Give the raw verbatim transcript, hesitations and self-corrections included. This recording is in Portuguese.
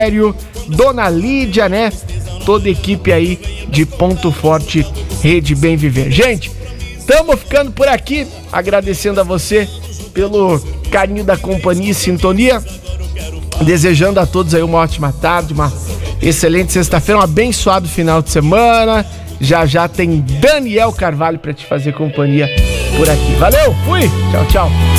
Dona Lídia, né? Toda a equipe aí de Ponto Forte Rede Bem Viver. Gente, estamos ficando por aqui, agradecendo a você pelo carinho da companhia e sintonia, desejando a todos aí uma ótima tarde, uma excelente sexta-feira, um abençoado final de semana. Já já tem Daniel Carvalho para te fazer companhia por aqui. Valeu, fui, tchau, tchau.